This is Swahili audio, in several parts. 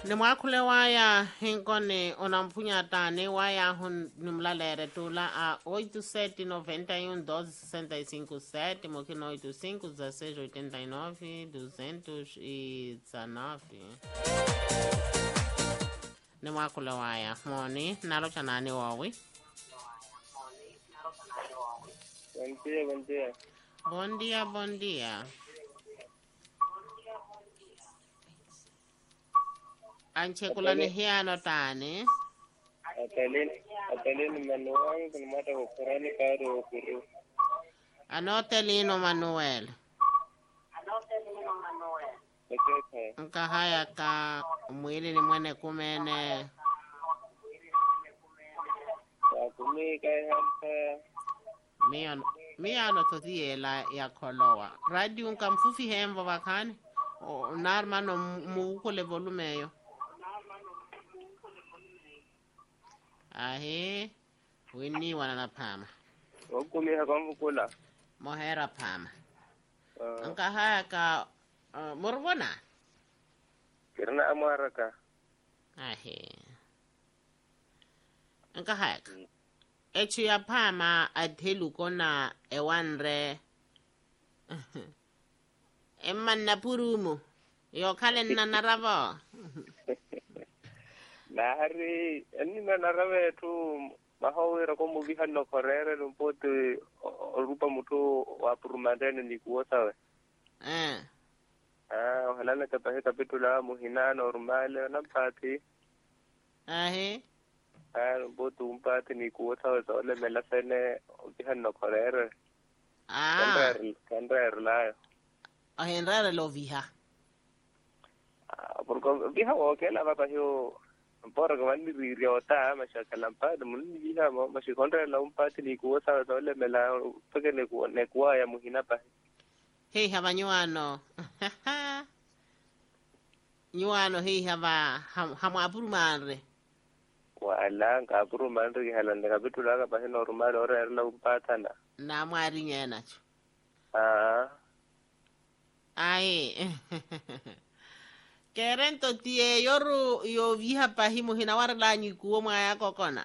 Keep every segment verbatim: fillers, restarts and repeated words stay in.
Ni mwakule waya hinkone onampunya tane waya hun numlalere tula a oito sete noventa e um doze sessenta e cinco sete mokino oito cinco dezesseis oitenta e nove duzentos e dezenove. Ni mwakule waya moni nalo chanani wawi. Buen día, buen día. Bon dia, bon dia. Anche kulani hiano tane. Atalin, atalin manuang kung mata ko kurani karo kuru. Anotelino Manuel. Bakit Nkahaya ka mwili ni mwene kumene. ha? Kumi kay hapa. Miyo miyo no toti la ya kolowa. Radio nka mfufi hembo bakani. O narma no muukule volume yo. Ahe. Winni wana na pama. O kumi ha kung kula. Mohera pama. Nkahaya ka uh, murvona. Kirna amara ka. Ahe. Nkahaya ka. Echu ya pama adhelu kona ewanre. Emman na purumu. Yo kalen na naravo. Nahari, ani na narame tu mahawira ko mubihan no korere no pote rupa mutu wa purumandene ni kuosa we. Eh. Ah, halala ka pahe kapitula muhina normale na pati. Ahe. Ah, botu umpati ni kuosa we so le mela sene ubihan no korere. Ah. Kanrer, kanrer la. O henrere lo viha. Ah, porque vieja o que la va pasó por que van ni riota, ma sha kalampa, de mun vieja ma ma shi kontra la un pati ni kuwa sa so le mela porque ne kuwa ne kuwa ya muhina pa. Hei hava nyuano. Nyuano hei hava hamu apuru manre. Wala ka puru mandri halan da bitula ka pa normal ora erla un patana. Na mwari nyena chu. Ah. Ai. Kerento tie yoru yo viha pahi muhina warla nyi kuwa mwaya kokona.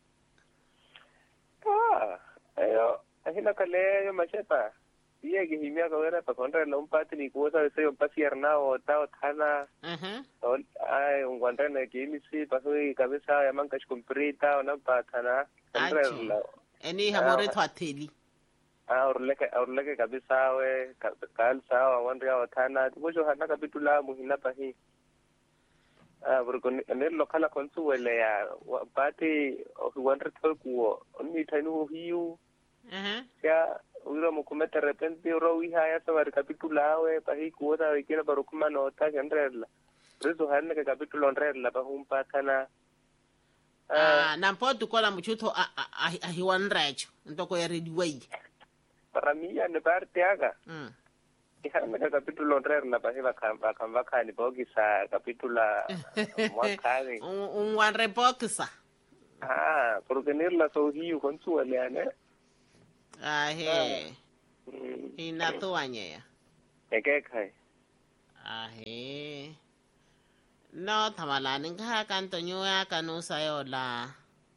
Ah, ayo, ahina kale yo macheta. Ie que himia ka era pa kontra la un pati ni kuwa sa se un pasierna o ta thana. Mhm. Ay, un guantana que ni si pasó y cabeza ya manca comprita una patana. Achi. Eni hamore twateli. Ah, orleke orleke kabisa we kal sawa wandria watana tuko hana kapitula muhina pahi. Ah, porque en el local consuele ya pati o wandre tolkuo oni tainu hiu. Mhm. Ya uro mukumete repente uro wiha ya sabar kapitula we pahi kuota we kina barukuma nota kendrela. Rezo hana ke kapitulo ndrela pa humpa kana. Ah, nampo tukola muchuto ahiwanrecho. Ntoko ya rediwei. Para mí ya ne parte haga. Mm. Déjame que capítulo tres na pasi bakamba bakamba kani bogi sa capítula mwakani. Un un wan repoksa. Ah, porque nirla so hiu con su aliane. Ah he. Ina to anye ya. E ke kai. Ah he. No tamala ninga kanto nyoya kanu sayola.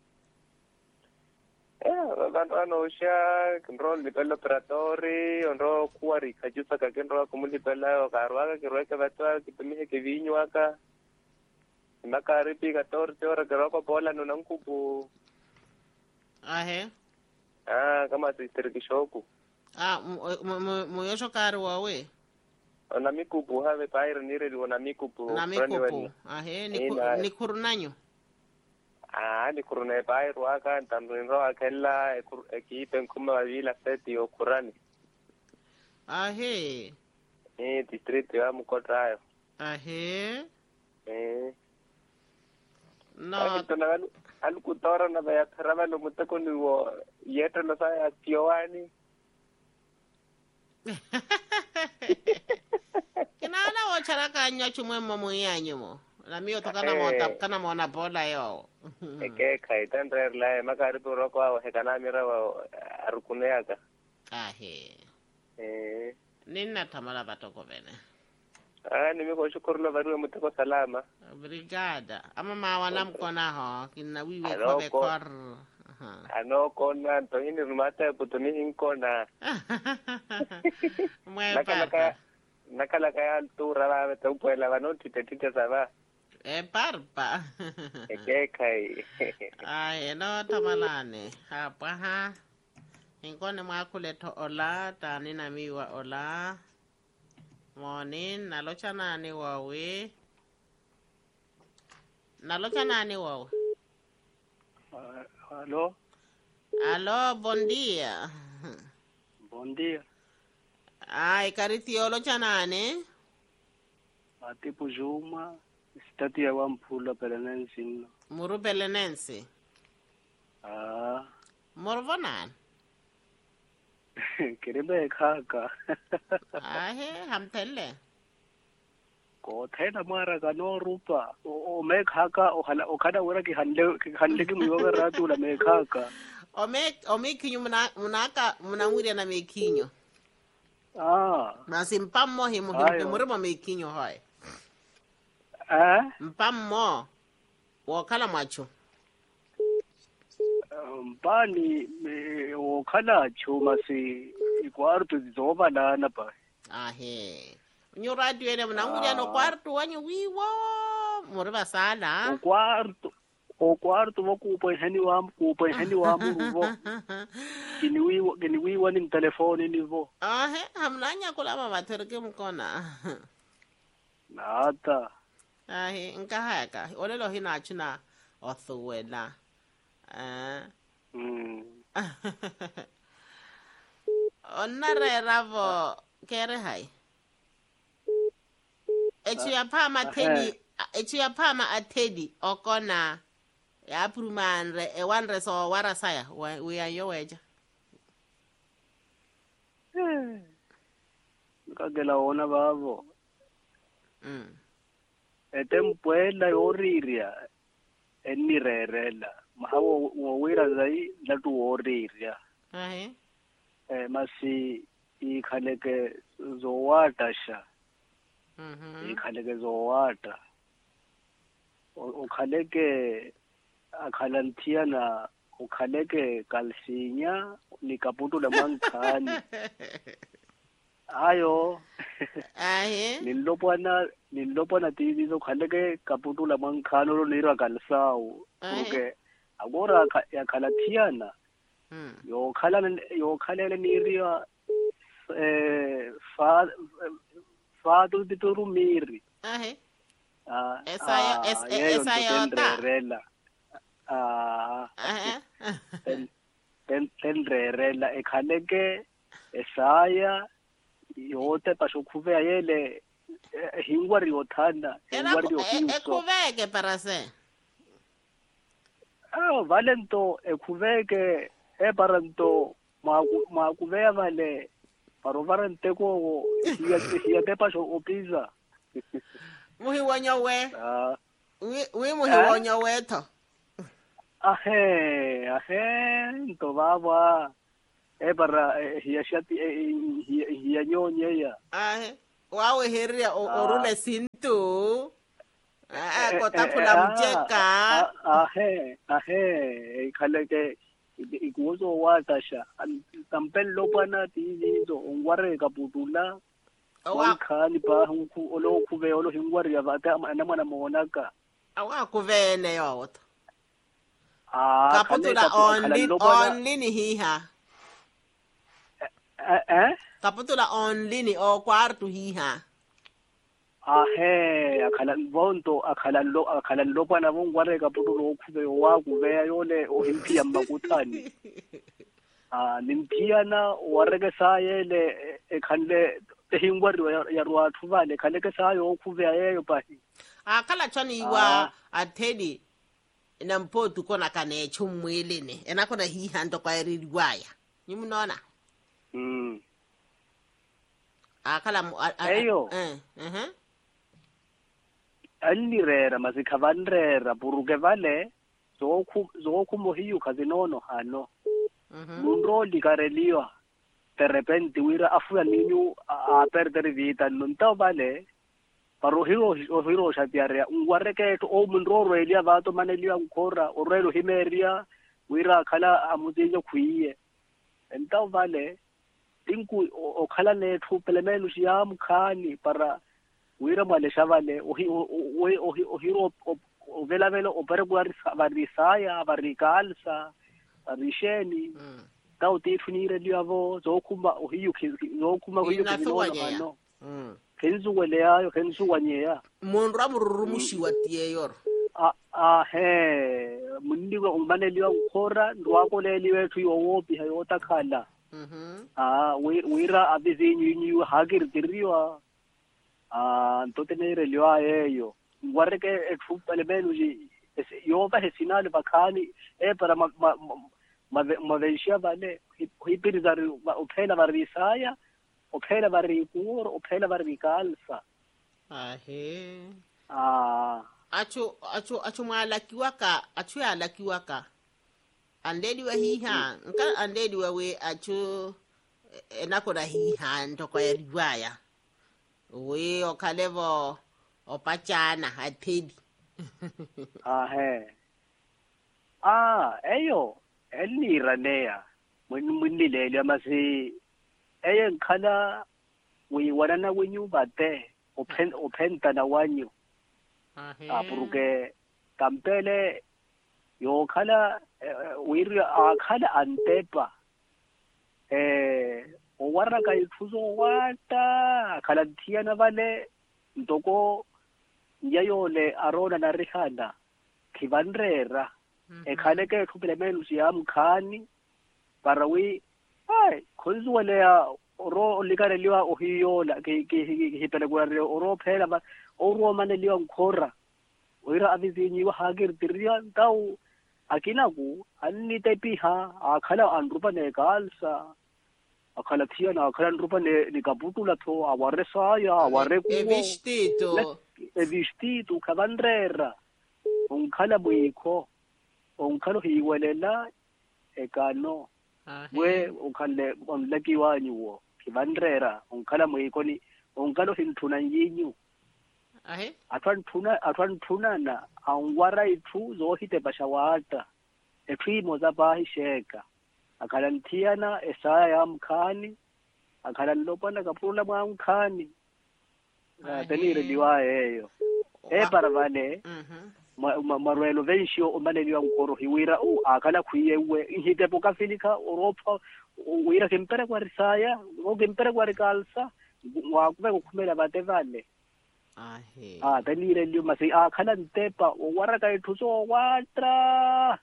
Eh, van ano siya, control di pelo operatori, onro kuari kajusa ka kenro como di pela o karwaga que roeka batwa que temi que viño acá. Makari pi catorce horas que ropa bola no nang kubu. Ah he. Ah, kama sister kishoku. Ah, mo yosho karu wawe. Ona mi kubu have pair ni re ona mi kubu. Na mi kubu. Ah he, ni kurunanyo. Ah, ni kurune pai ruaka tanruinro akella equipe kuma vila seti o kurani. Ah he. Eh, distrito ya mukotrayo. Ah he. Eh. No. Ito na alu kutora na ba yatrama lo mutako ni wo yeto lo sa atioani. Kinana wo charaka nya chumwe momo yanyu mo. La mio to kana mota kana mona bola yo. Eke kai tan rer la makari to roko wa he kana mira wa arukuneaka. Ah he. Eh. Ninna tamala batoko bene. Ah, nimekushukuru na barua mtako salama. Obrigada. Ama mawana mkona ho. Kina wiwe Ano kobe ko- kor. Aha. Ano kona to hini rumata putuni hinkona. Mwe Naka parpa. naka naka naka ya altura va te upuela va no tite tite saba. E parpa. Eke kai. Ay, no tamalane. Hapa ha. Inkone mwakuleto ola. Tani na miwa ola. Morning. Nalocha nani wawe. Nalocha nani wawe. Aló, Aló, buen día. buen día. Ay, caritiolo chanane. Mati Pujuma, stati ya Wampula Perenensin. Muru belenense. Ah, Morvonan. kiribe kaka. Ahe, hamtelle. Ko thena mara ka no rupa. O me kaka o hala o kada ora ki hande ki hande ki muyo ratu la me kaka. Ome, ome kinyo muna, munaka, munamwiri na mekinyo. Ah, Basi mpammo himu Ayo. himu murimo mekinyo hoy. eh? Mpammo. Wakala macho. Mpani me o kana chuma si ikwartu zoba na na pa. Ahe. Nyo radio ene munamwiri no kwartu wanyu wiwo. Muriba sala. O kwartu o kwartu wo ku po hani wa ku po hani wa mu wo. Kiniwi kiniwi wani telefoni ni vo. Ahe, hamnanya kulama matereke mkona. Nada. Ahe, nkahaka. Olelo hina chuna othuwela. Ah. Mm. Onare ravo kere hai. Echi ya pama tedi, echi ya pama atedi okona ya prumanre e wanre so wara saya we are yo weja. Kagela ona babo. Mm. Etempuela yoriria. Enirerela. Mahawo wo wira zai la tu oriria. Ahe. Eh masi ikhaleke zowata sha. Mhm. Ikhaleke zowata. Ukhaleke akhalantia na ukhaleke kalsinya ni kaputu le mankhani. Ayo. Ahe. Nilopana nilopana tivi zo khaleke kaputu la mankhani lo nira kalsau. Ahe. Okay. Agora ya khalatiana. Mm. Yo khala yo khalele niria eh fa fa tu bituru miri. Ahe. Ah, Esayo ah, es yeyo esayo nto ta. tendrerela. Ah, Ahe. ten ten tendrerela ekhaleke esaya yote pasho khuvea yele eh, hingwari yothanda Era hingwari yohiso. ekuveke parase. Ah, valento ekhuveke e paranto ma ma kuvea vale paro varante ko hiya hiya te pasho opiza. Muhiwonyo we. Ah, We we muhiwonyo weto. ahe, ahe, nto baba. E para hiya shati hiya hiya nyonye ya. Ahe. Wawe heria Ah. orule sintu. Ah, Eh, kota eh, pula ah, mjeka. ah, Ahe, ahe, khaleke ikuzo watasha. Tampel lopana tizo ongware kaputula. Awa Wankani pa hunku olo kuve olo hingwari ya vata anamana monaka. awa kuvene yoto. Ah, Kaputula only only ni hiha. Eh, eh? Kaputula only ni o kwartu hiha. Ahe, akhalan bonto, akhalan lo, akhalan lo pa na mong ware kaputulo kuve wa kuve yole o himpia makutani. Ah, nimpia na warege saye le ekhanle hingwari ya ruwa tuvale khaleke sayo kuve ayo pahi. Akala chani wa atedi na mpotu kona kane chumwelene. Ena kona hiha ndo kwa eririwaya. Nyumunona. Mm. Akala mu a- a- Eyo. Eh, mhm. Alirera mazikhavanrera buruke vale zoku zoku mohiyu khazinono hano. Mhm. Munro likareliwa. De repente wira afuya ninyu a perder vida nunta vale. paro hiro hiro shatiarea ngwareke to o munro elia ba to manelia nkora o relo himeria wira khala amuzinyo khuiye enta vale tinku o khala ne thu pelemenu siam khani para wira male shavale o o o hiro o vela vela o pere guari varisaya varikalsa risheni tau ti funire liavo zokuma o hiyo zokuma hiyo kinono ano kenzu wele yayo kenzu wanyeya munru amururumushi tie yor a a he mundiwa umaneliwa ukhora ndwako leli wethu yowopi hayota khala mhm ah wira abizinyu hagir diriwa ah ntotenere liwa yeyo ngwareke ethu pelemenu yoba hesinale bakhani e para ma maveshia vale hipirizari uphela varisaya uphela varikuro uphela varikalsa ahe ah acho acho acho mwalakiwa ka acho yalakiwa ka andedi wa hiha nka andedi wa we acho enakora hiha ndoko ya riwaya we okalevo opachana athedi ahe ah eyo eliraneya munilele amasi eye nkhala uyiwanana wenyuba te open openta na wanyu ahe apuruke kampele yo khala wiri akhala antepa eh owarra ka ithuzo wata khala thiana vale ndoko yayole arona na rihanda khivanrera ekhale ke khupele menu siam khani para wi ai khonzu le ya ro likare liwa o hiyola ke ke hipele gwarre oro phela ba oro mane liwa nkhora oira avizinyi wa hagir dirya tau akina ku anni te piha akhala anrupa ne kalsa akhala thia na akhala anrupa ne ni kaputula tho aware saya aware ku e vestito e vestito kavandrera unkhala buikho unkhala hiwelela ekano we ukhale onlakiwani wo kivandrera unkhala muikoni unkalo hinthuna yinyu ahe atwan thuna atwan thuna na angwara ithu zohite bashawata ekhimo zabahi sheka akhala nthiana esaya yamkhani akhala lopana kapula mwamkhani tenire liwa eyo e para vale mhm marwelo vensio omaneliwa nkoro hiwira u akhala khuyewe ihite poka filika oropa uira kempere kwa risaya o kempere kwa rikalsa wakube kukhumela bate vale ahe ah tenire liwa masi akhala ntepa owara ka ithuso watra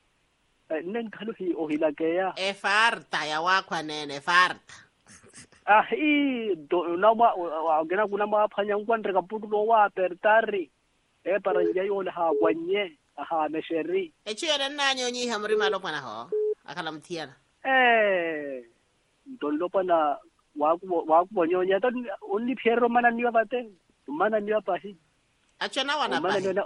nen khalo hi ohilakeya e farta ya wakwa nene farta ah i do na ma agena kuna ma phanya nkwanre ka putulo wa apertari e para njayo le ha kwanye ha mesheri e chiyere nanyo nyi hamri malo pana ho akala mthiana eh ndolo pana waku waku bonyonya to only phero mana niwa bate mana niwa pahi acho na wana mana pahi niwa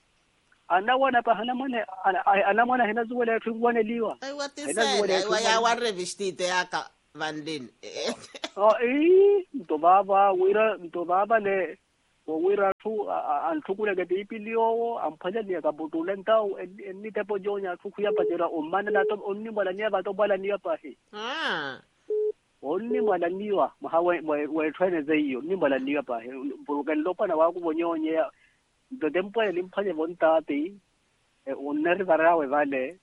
ana wana pa hana mone ana mona hena zuwele thungwane liwa ai what is Hena zuwele that wa ya thungwane- warre vestite aka vandin oh eh to baba wira to baba le o wira thu anthukule ke tipilio amphanya ni ka botule ntau ni te po jonya thu khuya pajera o mana na to onni mala ni ba to bala ni pa hi ah onni mala niwa mahawe we train zeyo ni mala ni pa hi buruken lopa na wa ku bonyonye do tempo le mphanya bontati e onneri barawe vale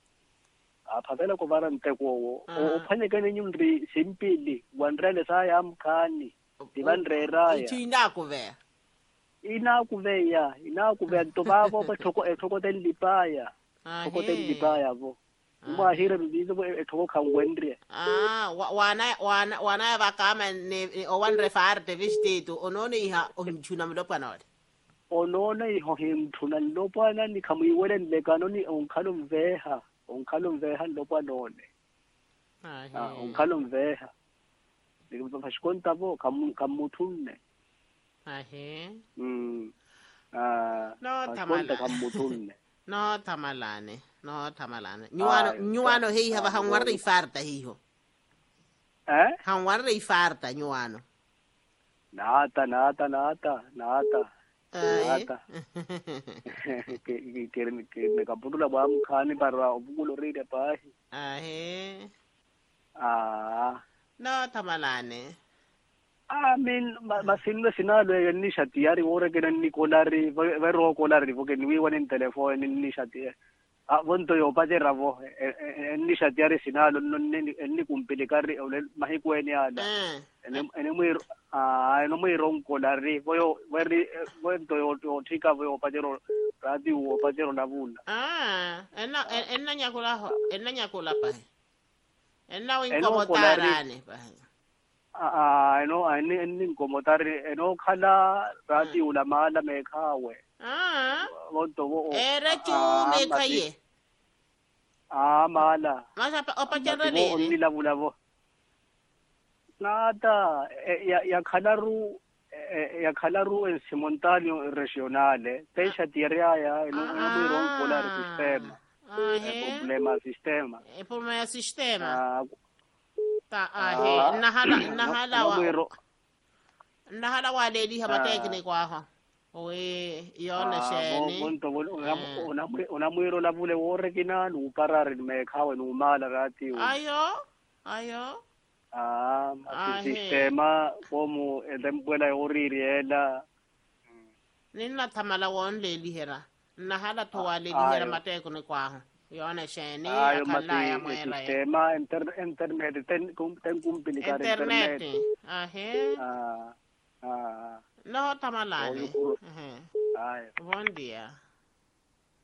a phakela ko bara nteko o o phanye ke ne nyundri simpili wanrele sa ya mkhani divanrera ya ichina kuve ina kuveya ina kuveya to babo ba thoko e thoko den lipaya thoko den lipaya bo uma hire bizo bo e thoko khangwendre ah wa- wana wana wana ba kama ne o wan refarte vestito onone iha o himchuna mlopana wale onona iho himthuna lopana ni khamuiwele lekano ni onkhalo mveha onkhalo mveha lopanone ah ahe onkhalo mveha nikubafashkonta bo kam kamuthunne ahe mm ah No, fashkonta Tamala. kamuthunne no tamalane no tamalane nyuano Ay, nyuano hei hava ah, hangwarre bueno. ifarta hiho eh hangwarre ifarta nyuano nata nata nata nata Ai. nata ke ke ke me kaputula ba mkhani para obukulo ride pahi Ahe. ah No tamalane. I mean masinlo sinalo ni shati yari ore ke ni kolari ve ro kolari porque ni wan en teléfono ni shati a bonto yo pa rabo ni shati yari sinalo ni ni kumpilikari ole mahikweni ala Eh. ene ene muy ah no muy ron kolari voy very bonto yo yo tika voy pa jero radio pa jero na bula Ah, enna enna nyakula ho, enna nyakula pa. Enna win Eno komotarane pa. ah no ani ni como tar eno khala radio la mala me khawe Ah. bonto wo Era chu ah me mati kaye. ah mala Masa pa opa mati jero wo le. onni la bula wo nada ya ya khalaru ya khalaru en simultáneo regionale pesha tierra ya no no muy ron polar sistema Ah, eh, he. problema sistema E por meu sistema. ah Ta ah he. ah Nahala no nahala no wa. muy ro Nahala wa le di haba ah tekni kwa ho. Oe, yona ah bo sheni. bonto bon una Eh. una muy una muy ro la bule worre kina nu parar me khawe nu mala rati Ayo. Ayo. ah Ah, mati he. sistema como el tempuela oririela Nina tamala won le lihera. Nahala to wa le lihera ayo matekni kwa ho. Yona sheni ayo akalla ya mati mwera ya. sistema inter internet ten kum ten kumpilikar Internet. internet Ah he. ah ah No tamalane. oyo Eh. ayo Bom dia.